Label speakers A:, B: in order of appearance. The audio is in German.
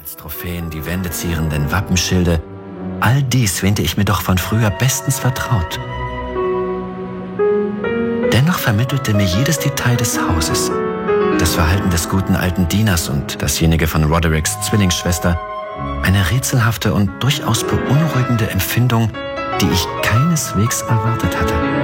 A: Als Trophäen die Wände zierenden Wappenschilde, all dies wähnte ich mir doch von früher bestens vertraut. Dennoch vermittelte mir jedes Detail des Hauses, das Verhalten des guten alten Dieners und dasjenige von Rodericks Zwillingsschwester, eine rätselhafte und durchaus beunruhigende Empfindung, die ich keineswegs erwartet hatte.